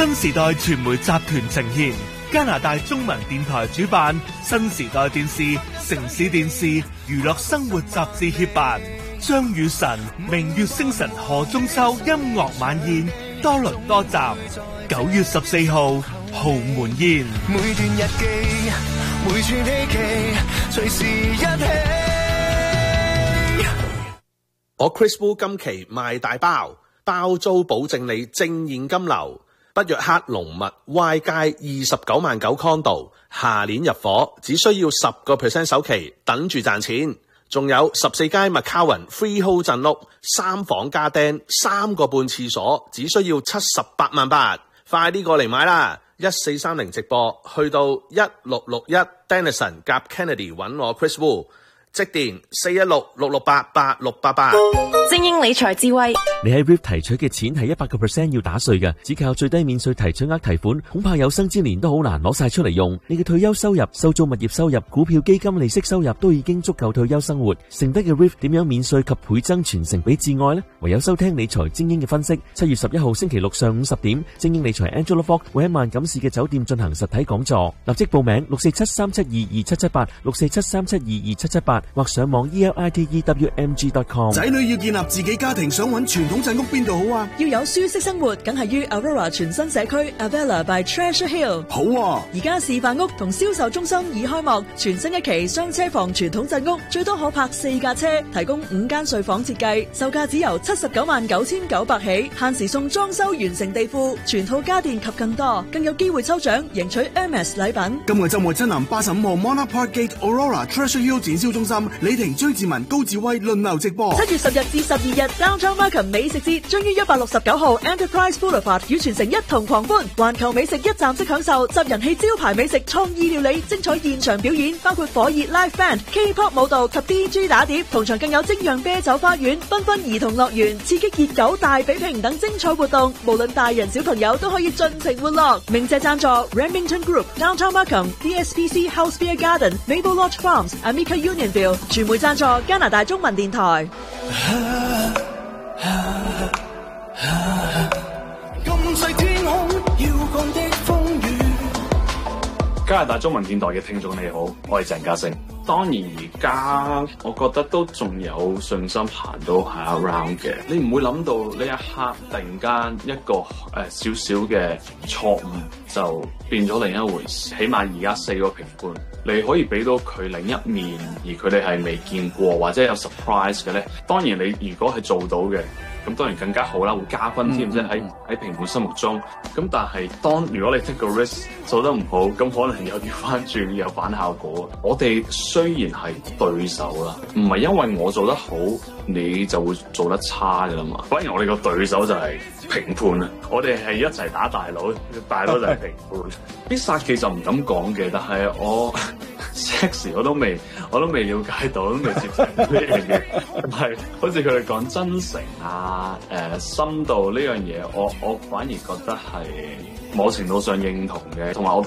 新時代傳媒集團呈現，加拿大中文電台主辦，新時代電視、城市電視、娛樂生活雜誌協辦，張雨晨、明月星辰何中秋音樂晚宴多倫多站，9月14號豪門宴。 每段日記，每串希冀，隨時一起。 我 Chris Wu 今期賣大包，包租保證你正現金流。北約克龍密 Y 街29.9萬condo，下年入伙，只需要10% 首期，等住賺錢。仲有14街 McCowan Freehold 鎮屋，3房加釘，3個半廁所，只需要78萬8，快啲過嚟買啦！1430直播，去到1661 Denison 夾 Kennedy 揾我 Chris Wu。即電416-668-8688。 精英理財智慧， 你喺 RIF 提取嘅錢係100% 要打稅嘅，只靠最低免稅提取額提款，恐怕有生之年都好難攞晒出嚟用。你嘅退休收入、收租物業收入、股票基金利息收入都已經足夠退休生活，剩低嘅 RIF 點樣免稅及倍增傳承俾至愛呢？唯有收聽理財精英嘅分析。7月11號星期六上午10點，精英理財 Angela Fox 會喺萬錦市嘅酒店進行實體講座，立即報名647-372-2778 647-372-2778。或上網 elitewmg.com。 仔女要建立自己家庭，想揾傳統鎮屋邊度好啊？ 要有舒適生活，梗係於 Aurora 全新社區 Avella by Treasure Hill。 好啊！ 而家示範屋同銷售中心已開幕，全新一期雙車房傳統鎮屋，最多可泊4架車，提供5間睡房設計，售價只由799900起，限時送裝修完成地庫、全套家電及更多，更有機會抽獎贏取 MS 禮品。 今個週末真南85號 Monarch Park Gate Aurora Treasure Hill 展銷中心，李婷、張志文、高志威輪流直播。 7月10日至12日 Downtown Markham 美食節將於169號 Enterprise Boulevard 與全城一同狂歡，環球美食一站式享受，集人氣招牌美食、創意料理、精彩現場表演，包括火熱 Live Band、K-pop 舞蹈及 DJ 打碟，同場更有精釀啤酒花園、繽紛兒童樂園、刺激熱狗大比拼等精彩活動，無論大人小朋友都可以盡情玩樂。鳴謝贊助 Remington Group、Downtown Markham、DSPC House Beer Garden、Maple Lodge Farms、Amica Unionville。傳媒贊助加拿大中文電台。 咁細天空要降的風雨。 加拿大中文電台嘅聽眾你好，我係鄭嘉誠。當然而家我覺得都仲有信心行到下一 round 嘅。你唔會諗到呢一刻突然間一個少少嘅錯誤就變咗另一回事。起碼而家4個評判，你可以俾到佢另一面，而佢哋係未見過或者有 surprise 嘅咧。當然你如果係做到嘅，咁當然更加好啦，會加分添，即係喺評判心目中。咁但係如果你 take 個 risk 做得唔好，咁可能有調翻轉，有反效果。我哋雖然係對手啦，唔係因為我做得好，你就會做得差㗎啦嘛。反而我哋個對手就係評判啊！我哋係一齊打大佬，大佬就係評判。必殺技就唔敢講嘅，但係我 sex 我都未了解到，都未接受呢樣嘢。係好似佢哋講真誠啊、深度呢樣嘢，我反而覺得係某程度上認同嘅，同埋我